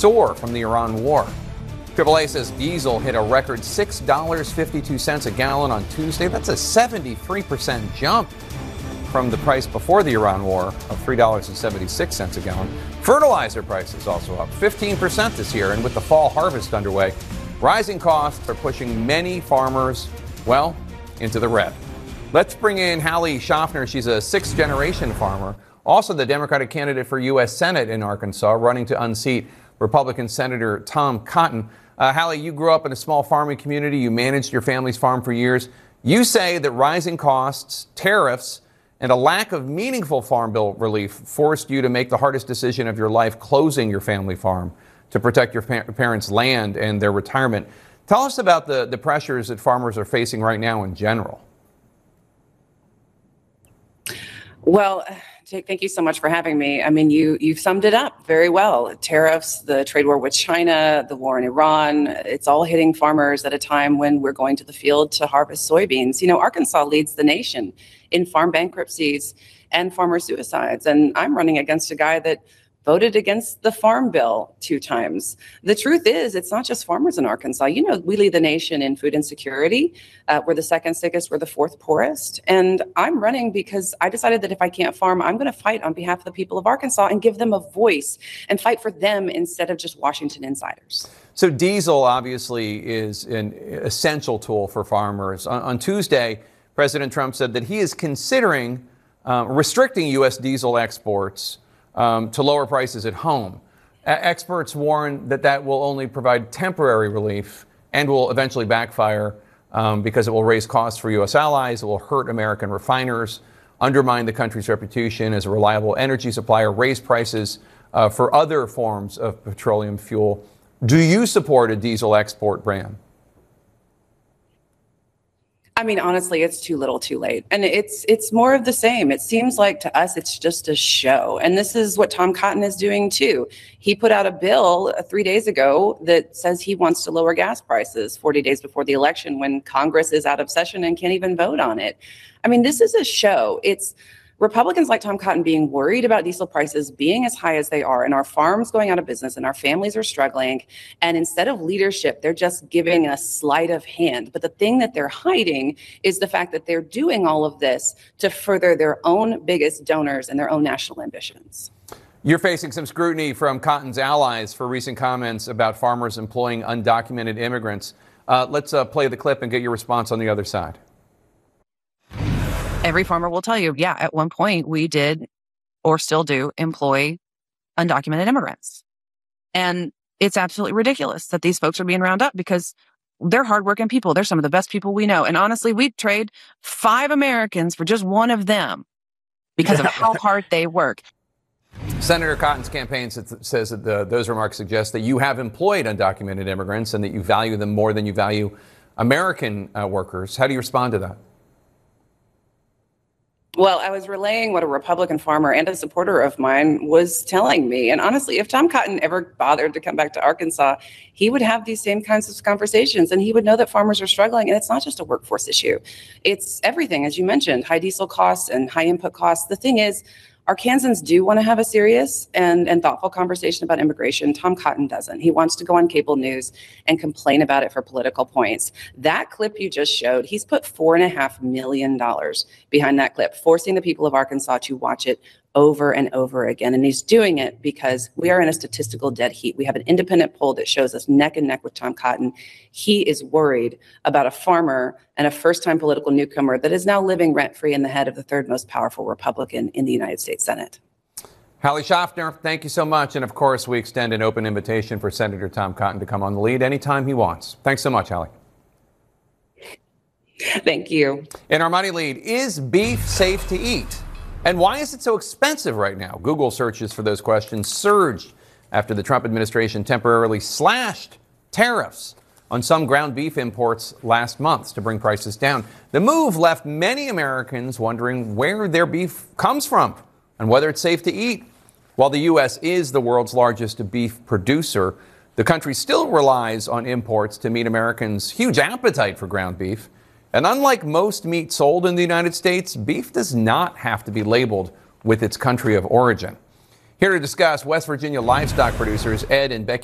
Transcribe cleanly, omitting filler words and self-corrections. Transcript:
soar from the Iran war. AAA says diesel hit a record $6.52 a gallon on Tuesday. That's a 73% jump from the price before the Iran war of $3.76 a gallon. Fertilizer prices also up 15% this year, and with the fall harvest underway, rising costs are pushing many farmers, well, into the red. Let's bring in Hallie Schaffner. She's a sixth-generation farmer, also the Democratic candidate for U.S. Senate in Arkansas, running to unseat Republican Senator Tom Cotton. Hallie, you grew up in a small farming community. You managed your family's farm for years. You say that rising costs, tariffs, and a lack of meaningful farm bill relief forced you to make the hardest decision of your life, closing your family farm to protect your parents' land and their retirement. Tell us about the pressures that farmers are facing right now in general. Well, thank you so much for having me. I mean, you've summed it up very well. Tariffs, the trade war with China, the war in Iran, it's all hitting farmers at a time when we're going to the field to harvest soybeans. You know, Arkansas leads the nation in farm bankruptcies and farmer suicides. And I'm running against a guy that voted against the farm bill 2 times. The truth is, it's not just farmers in Arkansas. You know, we lead the nation in food insecurity. We're the second sickest. We're the 4th poorest. And I'm running because I decided that if I can't farm, I'm going to fight on behalf of the people of Arkansas and give them a voice and fight for them instead of just Washington insiders. So diesel obviously is an essential tool for farmers. On Tuesday, President Trump said that he is considering restricting U.S. diesel exports to lower prices at home. Experts warn that will only provide temporary relief and will eventually backfire because it will raise costs for U.S. allies, it will hurt American refiners, undermine the country's reputation as a reliable energy supplier, raise prices for other forms of petroleum fuel. Do you support a diesel export ban? I mean, honestly, it's too little too late. And it's more of the same. It seems like to us, it's just a show. And this is what Tom Cotton is doing, too. He put out a bill 3 days ago that says he wants to lower gas prices 40 days before the election when Congress is out of session and can't even vote on it. I mean, this is a show. It's Republicans like Tom Cotton being worried about diesel prices being as high as they are and our farms going out of business and our families are struggling. And instead of leadership, they're just giving a sleight of hand. But the thing that they're hiding is the fact that they're doing all of this to further their own biggest donors and their own national ambitions. You're facing some scrutiny from Cotton's allies for recent comments about farmers employing undocumented immigrants. Let's play the clip and get your response on the other side. Every farmer will tell you, yeah, at one point we did or still do employ undocumented immigrants. And it's absolutely ridiculous that these folks are being rounded up because they're hardworking people. They're some of the best people we know. And honestly, we'd trade 5 Americans for just one of them because of how hard they work. Senator Cotton's campaign says that those remarks suggest that you have employed undocumented immigrants and that you value them more than you value American workers. How do you respond to that? Well, I was relaying what a Republican farmer and a supporter of mine was telling me. And honestly, if Tom Cotton ever bothered to come back to Arkansas, he would have these same kinds of conversations and he would know that farmers are struggling. And it's not just a workforce issue. It's everything, as you mentioned, high diesel costs and high input costs. The thing is, Arkansans do want to have a serious and thoughtful conversation about immigration. Tom Cotton doesn't. He wants to go on cable news and complain about it for political points. That clip you just showed, he's put $4.5 million behind that clip, forcing the people of Arkansas to watch it over and over again. And he's doing it because we are in a statistical dead heat. We have an independent poll that shows us neck and neck with Tom Cotton. He is worried about a farmer and a first-time political newcomer that is now living rent-free in the head of the 3rd most powerful Republican in the United States Senate. Hallie Schaffner, thank you so much. And of course, we extend an open invitation for Senator Tom Cotton to come on the lead anytime he wants. Thanks so much, Hallie. Thank you. In our money lead, is beef safe to eat? And why is it so expensive right now? Google searches for those questions surged after the Trump administration temporarily slashed tariffs on some ground beef imports last month to bring prices down. The move left many Americans wondering where their beef comes from and whether it's safe to eat. While the U.S. is the world's largest beef producer, the country still relies on imports to meet Americans' huge appetite for ground beef. And unlike most meat sold in the United States, beef does not have to be labeled with its country of origin. Here to discuss, West Virginia livestock producers Ed and Becky